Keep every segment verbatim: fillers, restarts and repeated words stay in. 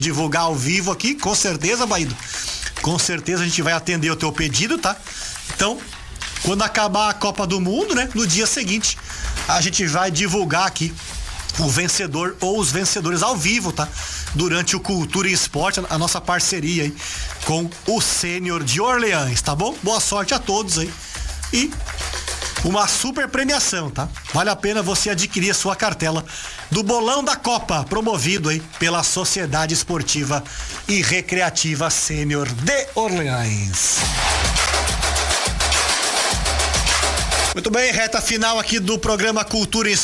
divulgar ao vivo aqui, com certeza, Baído. Com certeza a gente vai atender o teu pedido, tá? Então, quando acabar a Copa do Mundo, né? No dia seguinte, a gente vai divulgar aqui o vencedor ou os vencedores ao vivo, tá? Durante o Cultura e Esporte, a nossa parceria aí com o Sênior de Orleans, tá bom? Boa sorte a todos aí. E uma super premiação, tá? Vale a pena você adquirir a sua cartela do Bolão da Copa, promovido aí pela Sociedade Esportiva e Recreativa Sênior de Orleans. Muito bem, reta final aqui do programa Cultura e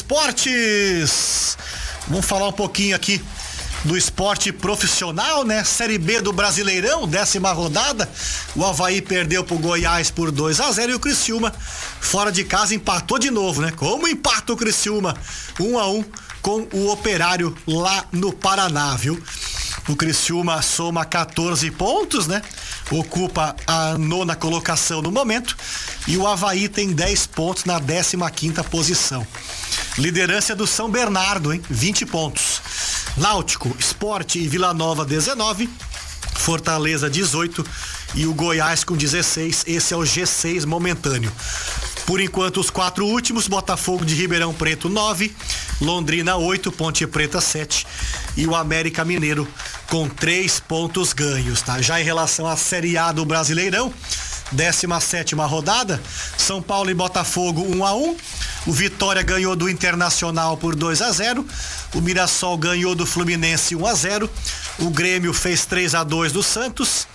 Esportes. Vamos falar um pouquinho aqui do esporte profissional, né? Série B do Brasileirão, décima rodada. O Avaí perdeu pro Goiás por dois a zero e o Criciúma, fora de casa, empatou de novo, né? Como empata o Criciúma? um a um com o Operário lá no Paraná, viu? O Criciúma soma catorze pontos, né? Ocupa a nona colocação no momento. E o Avaí tem dez pontos na décima quinta posição. Liderança do São Bernardo, hein? vinte pontos. Náutico, Sport e Vila Nova, dezenove. Fortaleza, dezoito. E o Goiás com dezesseis. Esse é o G seis momentâneo. Por enquanto, os quatro últimos: Botafogo de Ribeirão Preto, nove. Londrina, oito. Ponte Preta, sete. E o América Mineiro com três pontos ganhos, tá? Já em relação à Série A do Brasileirão, décima sétima rodada, São Paulo e Botafogo um a um. O Vitória ganhou do Internacional por dois a zero. O Mirassol ganhou do Fluminense um a zero. O Grêmio fez três a dois do Santos.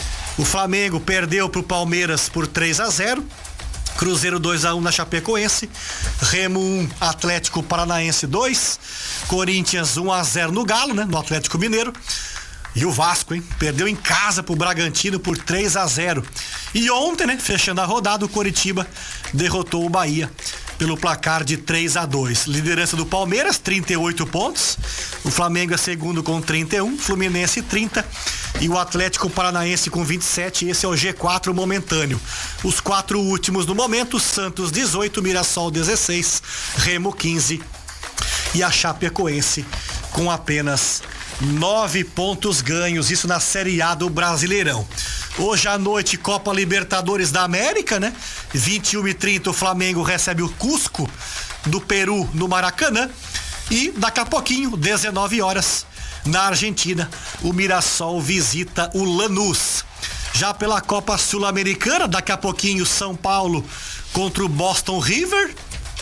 O Flamengo perdeu pro Palmeiras por três a zero. Cruzeiro dois a um na Chapecoense. Remo um, Atlético Paranaense dois. Corinthians um a zero no Galo, né? No Atlético Mineiro. E o Vasco, hein? Perdeu em casa pro Bragantino por três a zero. E ontem, né? Fechando a rodada, o Coritiba derrotou o Bahia pelo placar de três a dois. Liderança do Palmeiras, trinta e oito pontos. O Flamengo é segundo com trinta e um. Fluminense, trinta. E o Atlético Paranaense com vinte e sete. Esse é o G quatro momentâneo. Os quatro últimos no momento: Santos, dezoito. Mirassol, dezesseis. Remo, quinze. E a Chapecoense com apenas nove pontos ganhos, isso na Série A do Brasileirão. Hoje à noite, Copa Libertadores da América, né? vinte e uma e trinta, o Flamengo recebe o Cusco do Peru no Maracanã. E daqui a pouquinho, dezenove horas, na Argentina, o Mirassol visita o Lanús. Já pela Copa Sul-Americana, daqui a pouquinho, São Paulo contra o Boston River.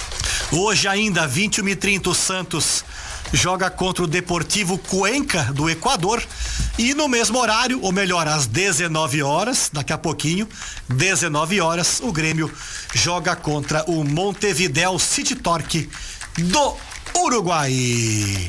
Hoje ainda, vinte e uma e trinta, o Santos joga contra o Deportivo Cuenca do Equador. E no mesmo horário, ou melhor, às dezenove horas, daqui a pouquinho, dezenove horas, o Grêmio joga contra o Montevideo City Torque do Uruguai.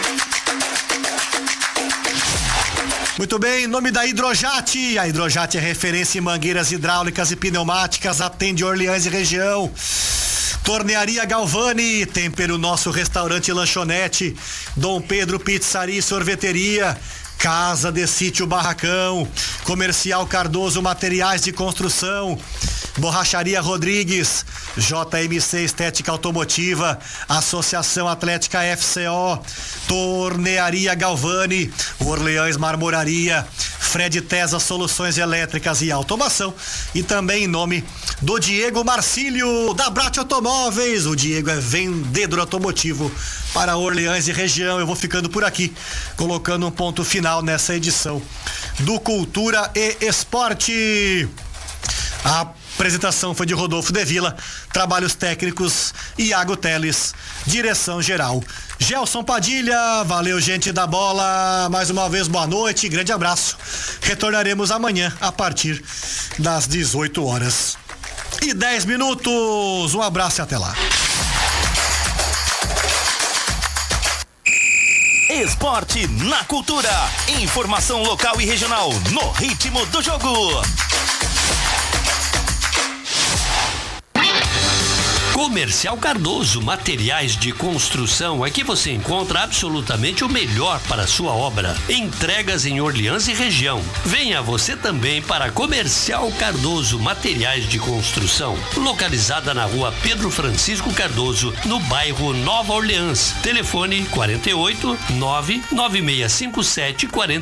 Muito bem, em nome da Hidrojat. A Hidrojat é referência em mangueiras hidráulicas e pneumáticas, atende Orleans e região. Tornearia Galvani, Tempero Nosso Restaurante e Lanchonete, Dom Pedro Pizzaria e Sorveteria, Casa de Sítio Barracão, Comercial Cardoso Materiais de Construção, Borracharia Rodrigues, J M C Estética Automotiva, Associação Atlética F C O, Tornearia Galvani, Orleans Marmoraria, Fred Tesa Soluções Elétricas e Automação, e também em nome do Diego Marcílio, da Brat Automóveis. O Diego é vendedor automotivo para Orleans e região. Eu vou ficando por aqui, colocando um ponto final nessa edição do Cultura e Esporte. A apresentação foi de Rodolfo De Vila, trabalhos técnicos Iago Teles, direção geral Gelson Padilha. Valeu, gente da bola, mais uma vez boa noite, grande abraço. Retornaremos amanhã a partir das dezoito horas e dez minutos. Um abraço e até lá. Esporte na Cultura. Informação local e regional no ritmo do jogo. Comercial Cardoso, materiais de construção. Aqui você encontra absolutamente o melhor para a sua obra. Entregas em Orleans e região. Venha você também para Comercial Cardoso, materiais de construção. Localizada na rua Pedro Francisco Cardoso, no bairro Nova Orleans. Telefone quarenta e oito, nove nove seis cinco sete, quarenta